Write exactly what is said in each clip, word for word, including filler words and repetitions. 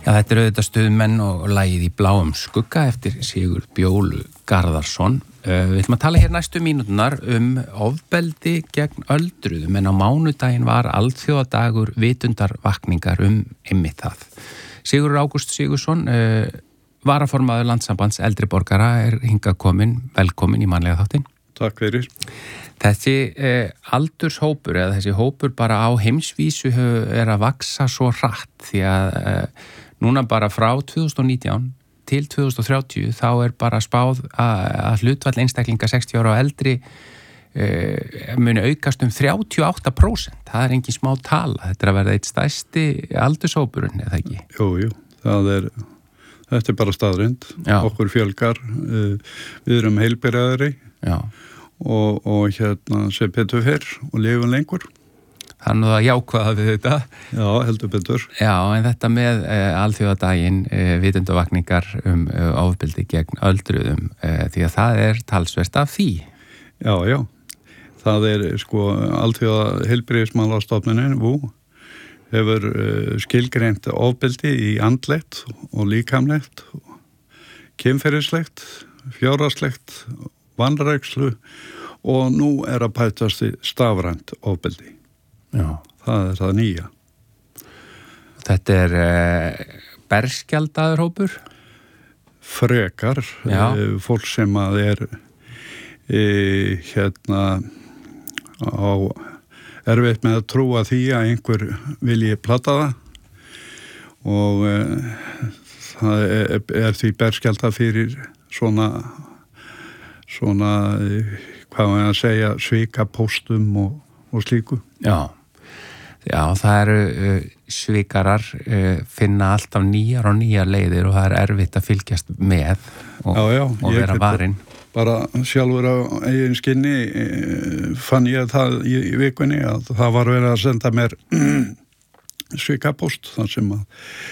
Já, þetta eru auðvitað Stuðmenn og lagið Í bláum skugga eftir Sigurð Bjólu Garðarsson. Við ætlum að tala hér næstu mínúturnar um ofbeldi gegn öldruðum, en á mánudaginn var alþjóðadagur vitundarvakningar um einmitt það. Sigurður Ágúst Sigurðsson, varaformaður Landssambands eldri borgara, er hingað komin, velkomin í mannlega þáttinn. Takk fyrir. Þessi eh, aldurshópur eða þessi hópur bara á heimsvísu er að vaksa svo hratt því að eh, núna bara frá tvö þúsund og nítján til tvö þúsund og þrjátíu þá er bara spáð að, að hlutfall einstaklinga sextíu ára og eldri eh, muni aukast um þrjátíu og átta prósent. Það er engin smá tala. Þetta er að verða eitt stærsti aldurshópurinn, eða ekki? Jú, jú. Það er, þetta er bara staðreynd. Já. Okkur fjölgar. Við erum heilbrigðari. Já. Og, og hérna sem betur fyrr og lifum lengur. Þannig að jákvæða við þetta. Já, heldur betur. Já, en þetta með uh, alþjóðadaginn uh, vitundavakningar um uh, ofbeldi gegn öldruðum, uh, því að það er talsvert af því. Já, já. Það er sko alþjóða heilbrigðismálastofnunin, V U, hefur uh, skilgreint ofbeldi í andlegt og líkamlegt, kynferðislegt, fjárhagslegt, vanrækslu og nú er að bætast í stafrænt ofbeldi. Já. Það er það nýja. Þetta er uh, berskjaldaður hópur? Frekar, uh, fólk sem að er uh, hérna á erfitt með að trúa því að einhver vilji plata það og uh, það er, er því berskjaldað fyrir svona svona, hvað var ég að segja, svika póstum og, og slíku. Já, já, það eru uh, svikarar, uh, finna alltaf nýjar og nýjar leiðir og það er erfitt að fylgjast með og, já, já, og vera varinn. Bara sjálfur á eigin skinni uh, fann ég það í, í vikunni að það var verið að senda mér svika póst, þar sem að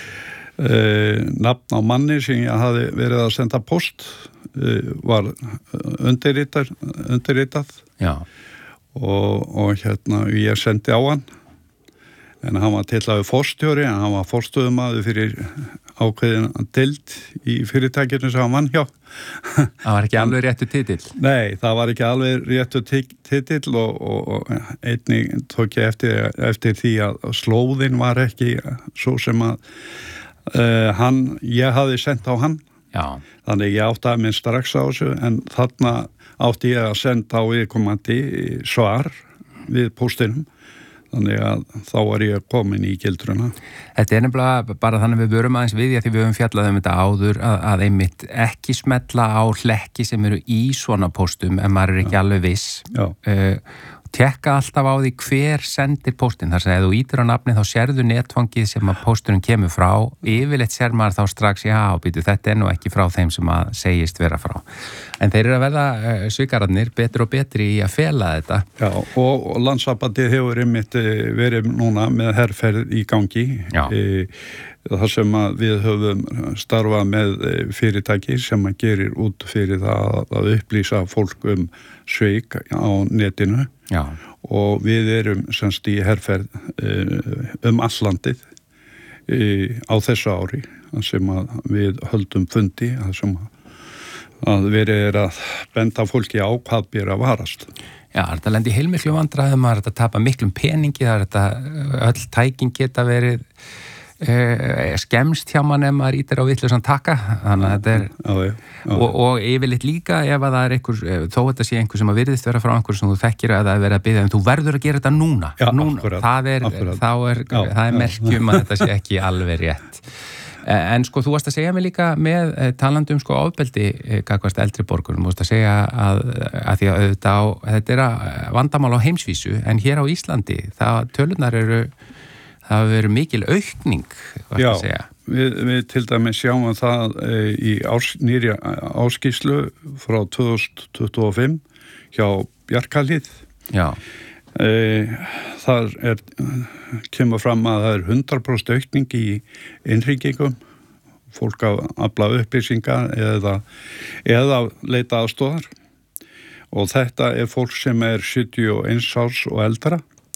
uh, nafn á manni sem ég hafi verið að senda póst var undirritað, undirritað. Já. Og, og hérna ég sendi á hann en hann var tillaður forstjóri en hann var forstöðumaður fyrir ákveðin deild í fyrirtækinu sem hann vann hjá. Það var ekki alveg réttu titill? Nei, það var ekki alveg réttu titill og, og, og einnig tók ég eftir, eftir því að slóðin var ekki svo sem að uh, hann, ég hafði sendt á hann. Já. Þannig ég átti að minn strax á þessu en þarna átti ég að senda á viðkomandi svar við póstinum. Þannig að þá var ég komin í gildruna. Þetta er nefnilega bara þannig við vörum aðeins við því að við höfum fjallað um þetta áður að, að einmitt ekki smetla á hlekki sem eru í svona póstum en maður er ekki Já. Alveg viss. Já. Uh, tekka alltaf á því hver sendir póstinn. Þar að ef þú ítir á nafni þá sérðu netfangið sem að pósturinn kemur frá. Yfirleitt sér maður þá strax, já, býtu, þetta er nú ekki frá þeim sem að segist vera frá. En þeir eru að verða uh, svikararnir betur og betri í að fela þetta. Já, og, og Landssambandið hefur einmitt verið núna með herferð í gangi. Já. E, þar sem að við höfum starfað með fyrirtæki sem að gerir út fyrir það að upplýsa fólk um sveik á netinu. Já. Og við erum semst í herferð um allandið á þessu ári sem að við höldum fundi sem að verið er að benda fólki á hvað ber að varast. Já, þetta lendi heilmiklu vandræðum, maður er þetta að tapa miklum peningi, það er þetta öll tæking geta verið Uh, skemst hjá mann ef maður ítir á vitlausan taka þannig að þetta er já, já, já. Og, og yfirleitt líka ef að það er einhver þó þetta sé einhver sem að virðist vera frá einhver sem þú þekkir að það er verið að biðja en þú verður að gera þetta núna, já, núna. Akkurat, það er, akkurat. er, já, það er merkjum að þetta sé ekki alveg rétt en sko þú varst að segja mig líka með talandi um sko ofbeldi gagnvart eldri borgurum, þú varst að segja að, að því að þetta, á, þetta er að vandamál á heimsvísu en hér á Íslandi það tölunar eru það hefur verið mikil aukning, hvað Já, að segja. Við, við til dæmis sjáum það e, í ás, nýri áskýrslu frá tvö þúsund tuttugu og fimm hjá Bjarkarhlíð. Já. E, þar er, kemur fram að það er hundrað prósent aukning í innhringingum, fólk að afla upplýsingar eða, eða leita aðstoðar. Og þetta er fólk sem er sjötíu og eins árs og eldra.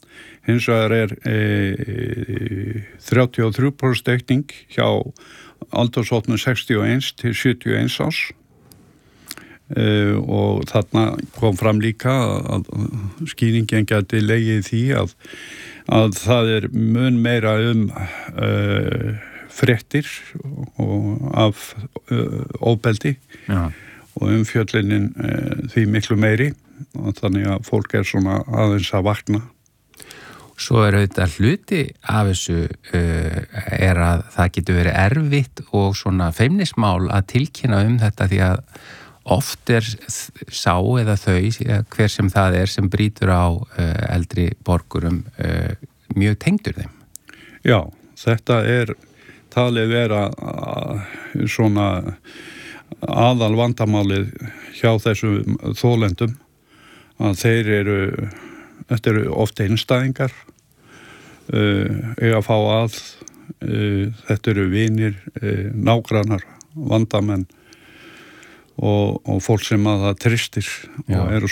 hins vegar er e, þrjátíu og þrjú prósent aukning hjá aldurshópnum sextíu og eitt til sjötíu og eins árs e, og þarna kom fram líka að skýringin gæti legið því að, að það er mun meira um e, fréttir og af uh, óbeldi Já. Og umfjöllunin uh, því miklu meiri og þannig að fólk er svona aðeins að vakna. Svo er auðvitað hluti af þessu uh, er að það getur verið erfitt og svona feimnismál að tilkynna um þetta því að oft er sá eða þau hver sem það er sem brýtur á uh, eldri borgurum uh, mjög tengdur þeim. Já, þetta er talið vera svona aðal vandamálið hjá þessum þolendum að þeir eru, þetta eru oft einstæðingar uh, eiga að fá að uh, þetta eru vinir, uh, nágrannar, vandamenn og, og fólk sem að það tristir Já. Og eru